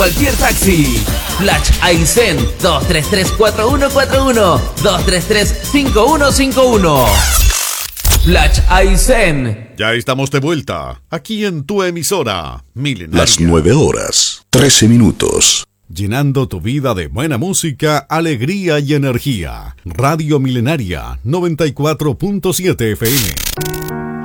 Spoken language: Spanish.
Cualquier taxi. Flash Aysén 233-4141, 233-5151. Flash Aysén. Ya estamos de vuelta, aquí en tu emisora, Milenaria. Las 9:13. Llenando tu vida de buena música, alegría y energía. Radio Milenaria 94.7 FM.